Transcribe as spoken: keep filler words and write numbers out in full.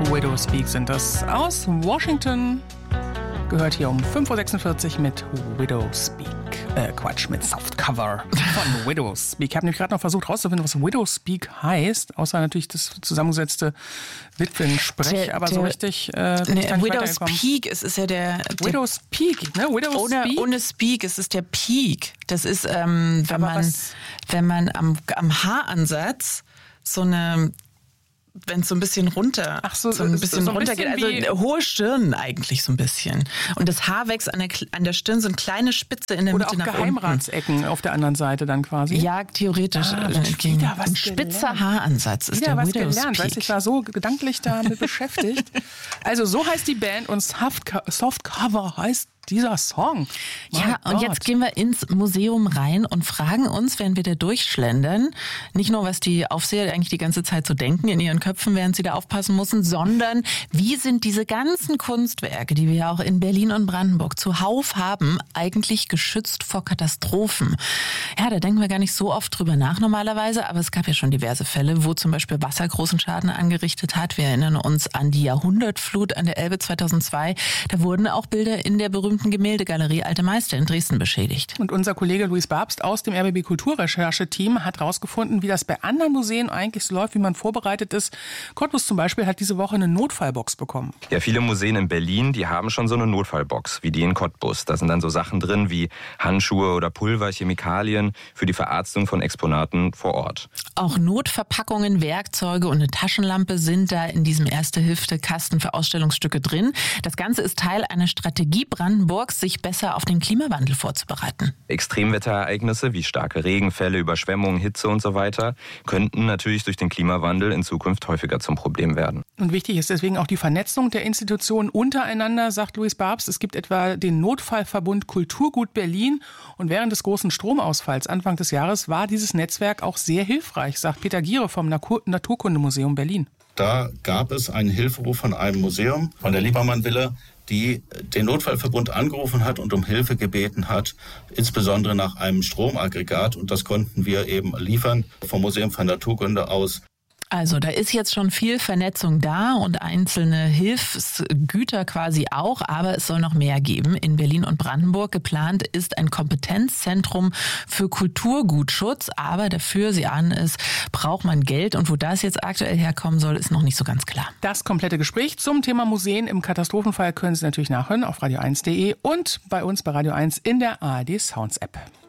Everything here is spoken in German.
Widow Speak sind das aus Washington. Gehört hier um fünf Uhr sechsundvierzig mit Widow Speak. Äh, Quatsch, mit Softcover von Widow Speak. Ich habe nämlich gerade noch versucht rauszufinden, was Widow Speak heißt. Außer natürlich das zusammengesetzte Witwensprech, aber der, so richtig äh, bin ne, ich gar nicht Widow's Peak, es ist ja der... der Widow's Peak, ne? Widow's ohne, Speak? Ohne Speak, es ist der Peak. Das ist, ähm, wenn, aber man, was? wenn man am, am Haaransatz so eine... Wenn es so ein bisschen runter, Ach so, so ein bisschen so ein runter geht, bisschen also hohe Stirn eigentlich so ein bisschen. Und das Haar wächst an der, an der Stirn, so eine kleine Spitze in der Oder Mitte auch nach Geheimratsecken unten. auf der anderen Seite dann quasi. Ja, theoretisch. Ah, äh, wieder was ein spitzer gelernt. Haaransatz ist Wieder der was Widow's gelernt, weißt, Peak. ich war so gedanklich damit beschäftigt. Also so heißt die Band und Softco- Softcover heißt dieser Song. Ja, My und God. jetzt gehen wir ins Museum rein und fragen uns, während wir da durchschlendern, nicht nur, was die Aufseher eigentlich die ganze Zeit so denken in ihren Köpfen, während sie da aufpassen müssen, sondern wie sind diese ganzen Kunstwerke, die wir ja auch in Berlin und Brandenburg zuhauf haben, eigentlich geschützt vor Katastrophen? Ja, da denken wir gar nicht so oft drüber nach normalerweise, aber es gab ja schon diverse Fälle, wo zum Beispiel Wasser großen Schaden angerichtet hat. Wir erinnern uns an die Jahrhundertflut an der Elbe zweitausendzwei. Da wurden auch Bilder in der berühmten Gemäldegalerie Alte Meister in Dresden beschädigt. Und unser Kollege Luis Babst aus dem R B B Kulturrechercheteam hat herausgefunden, wie das bei anderen Museen eigentlich so läuft, wie man vorbereitet ist. Cottbus zum Beispiel hat diese Woche eine Notfallbox bekommen. Ja, viele Museen in Berlin, die haben schon so eine Notfallbox, wie die in Cottbus. Da sind dann so Sachen drin wie Handschuhe oder Pulver, Chemikalien für die Verarztung von Exponaten vor Ort. Auch Notverpackungen, Werkzeuge und eine Taschenlampe sind da in diesem Erste-Hilfe-Kasten für Ausstellungsstücke drin. Das Ganze ist Teil einer Strategie Brandenburgs, sich besser auf den Klimawandel vorzubereiten. Extremwetterereignisse wie starke Regenfälle, Überschwemmungen, Hitze und so weiter könnten natürlich durch den Klimawandel in Zukunft häufiger zum Problem werden. Und wichtig ist deswegen auch die Vernetzung der Institutionen untereinander, sagt Luis Babst. Es gibt etwa den Notfallverbund Kulturgut Berlin. Und während des großen Stromausfalls Anfang des Jahres war dieses Netzwerk auch sehr hilfreich, sagt Peter Giere vom Natur- Naturkundemuseum Berlin. Da gab es einen Hilferuf von einem Museum, von der Liebermann-Villa, die den Notfallverbund angerufen hat und um Hilfe gebeten hat, insbesondere nach einem Stromaggregat. Und das konnten wir eben liefern vom Museum für Naturkunde aus. Also da ist jetzt schon viel Vernetzung da und einzelne Hilfsgüter quasi auch, aber es soll noch mehr geben. In Berlin und Brandenburg geplant ist ein Kompetenzzentrum für Kulturgutschutz, aber dafür, Sie ahnen es, braucht man Geld und wo das jetzt aktuell herkommen soll, ist noch nicht so ganz klar. Das komplette Gespräch zum Thema Museen im Katastrophenfall können Sie natürlich nachhören auf radio eins punkt de und bei uns bei Radio eins in der A R D Sounds App.